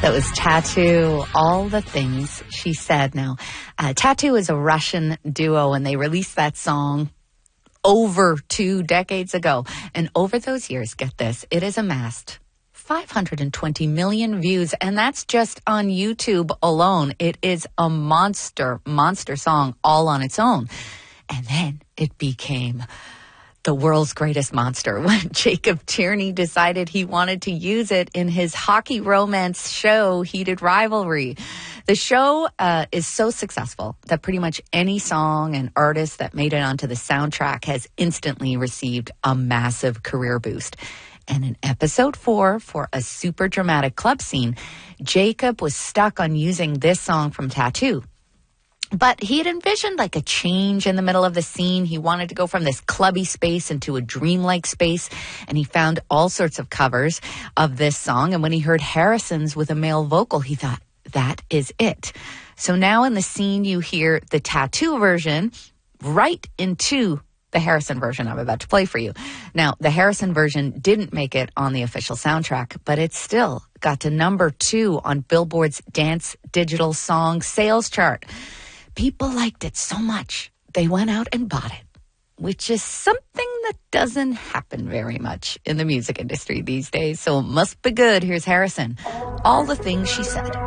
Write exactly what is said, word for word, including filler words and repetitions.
That was Tattoo, All the Things She Said. Now, uh, Tattoo is a Russian duo, and they released that song over two decades ago. And over those years, get this, it has amassed five hundred twenty million views, and that's just on YouTube alone. It is a monster, monster song all on its own. And then it became the world's greatest monster when Jacob Tierney decided he wanted to use it in his hockey romance show, Heated Rivalry. The show uh, is so successful that pretty much any song and artist that made it onto the soundtrack has instantly received a massive career boost. And in episode four, for a super dramatic club scene, Jacob was stuck on using this song from Tattoo. But he had envisioned like a change in the middle of the scene. He wanted to go from this clubby space into a dreamlike space. And he found all sorts of covers of this song. And when he heard Harrison's with a male vocal, he thought, that is it. So now in the scene, you hear the Tattoo version right into the Harrison version I'm about to play for you. Now, the Harrison version didn't make it on the official soundtrack, but it still got to number two on Billboard's Dance Digital Song Sales Chart. People liked it so much, they went out and bought it, which is something that doesn't happen very much in the music industry these days. So it must be good. Here's Harrison. All the Things She Said.